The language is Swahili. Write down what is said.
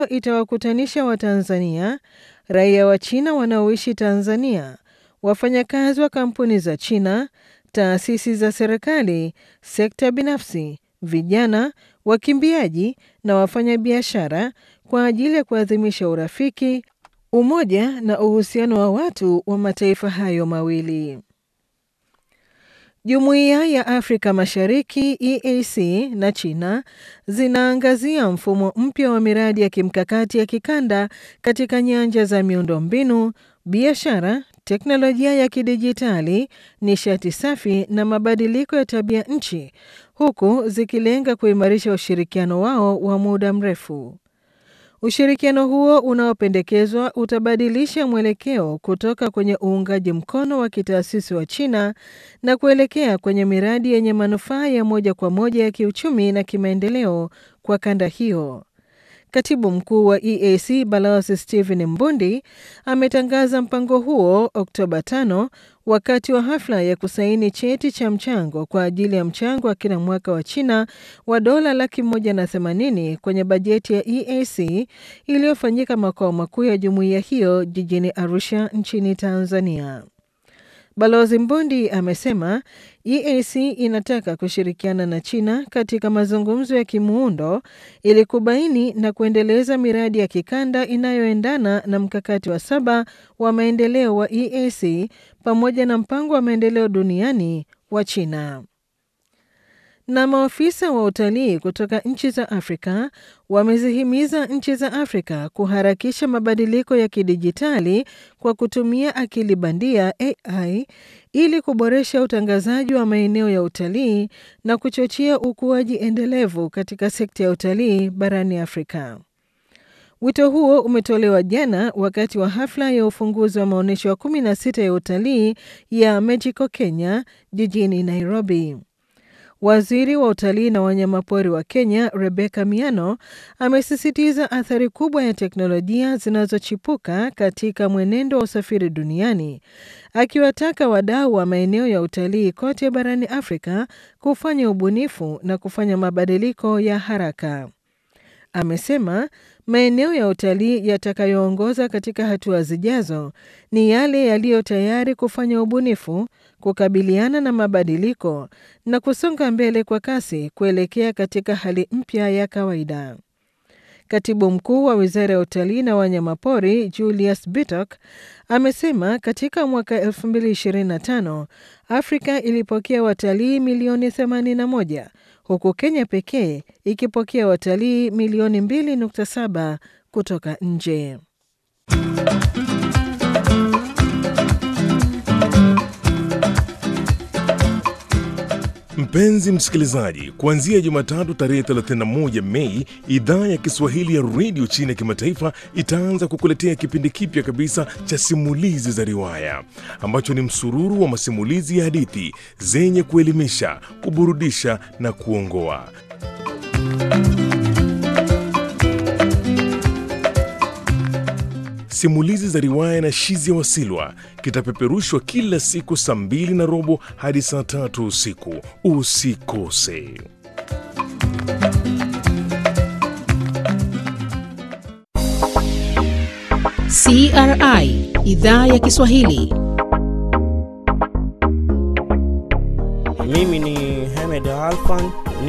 itawakutanisha Watanzania, raia wa China wanaoishi Tanzania, wafanyakazi wa kampuni za China, taasisi za serikali, sekta binafsi, vijana, wakimbiaji na wafanyabiashara kwa ajili ya kuadhimisha urafiki, umoja na uhusiano wa watu wa mataifa hayo mawili. Jumuiya ya Afrika Mashariki EAC na China zinaangazia mfumo mpya wa miradi ya kimkakati ya kikanda katika nyanja za miundombinu, biashara, teknolojia ya kidijitali, nishati safi na mabadiliko ya tabia nchi, huku zikilenga kuimarisha ushirikiano wao wa muda mrefu. Ushirikiano huo unaopendekezwa utabadilisha mwelekeo kutoka kwenye uungaji mkono wa kitaasisi wa China na kuelekea kwenye miradi yenye manufaa ya moja kwa moja ya kiuchumi na kimaendeleo kwa kanda hiyo. Katibu mkuu wa EAC Balozi Stephen Mbundi ametangaza mpango huo Oktoba 5 wakati wa hafla ya kusaini cheti cha mchango kwa ajili ya mchango wa kila mwaka wa China wa $180 kwenye bajeti ya EAC iliyofanyika makao makuu ya jumuiya hiyo jijini Arusha nchini Tanzania. Balozi Mbundi amesema EAC inataka kushirikiana na China katika mazungumzo ya kimuundo ili kubaini na kuendeleza miradi ya kikanda inayoendana na mkakati wa 7 wa maendeleo wa EAC pamoja na mpango wa maendeleo duniani wa China. Na maafisa wa utalii kutoka nchi za Afrika wamezihimiza nchi za Afrika kuharakisha mabadiliko ya kidijitali kwa kutumia akili bandia AI ili kuboresha utangazaji wa maeneo ya utalii na kuchochea ukuaji endelevu katika sekta ya utalii barani Afrika. Wito huo umetolewa jana wakati wa hafla ya ufunguzi wa maonyesho ya 16 ya utalii ya Mexico Kenya jijini Nairobi. Waziri wa utalii na wanyamapori wa Kenya, Rebecca Miano, amesisitiza athari kubwa ya teknolojia zinazochipuka katika mwenendo wa usafiri duniani, akiwataka wadau wa maeneo ya utalii kote barani Afrika kufanya ubunifu na kufanya mabadiliko ya haraka. Amesema maeneo ya utalii yatakayoongoza katika hatua zijazo ni yale yaliyo tayari kufanya ubunifu, kukabiliana na mabadiliko na kusonga mbele kwa kasi kuelekea katika hali mpya ya kawaida. Katibu mkuu wa Wizara ya Utalii na Wanyamapori Julius Bitok amesema katika mwaka 2025 Afrika ilipokea watalii milioni 81 huku Kenya pekee ikipokea watalii milioni 2.7 kutoka nje. Mpenzi msikilizaji, kuanzia Jumatatu tarehe 31 Mei, idhaa ya Kiswahili ya Radio China ya Kimataifa itaanza kukuletea kipindi kipya kabisa cha simulizi za riwaya, ambacho ni msururu wa masimulizi ya hadithi zenye kuelimisha, kuburudisha na kuongoa. Simulizi za riwaya na Shizia Wasilwa kitapeperushwa kila siku saa 2:15 hadi saa 3 usiku. Usikose. CRI Idhaa ya Kiswahili. Mimi ni Hamed Alfan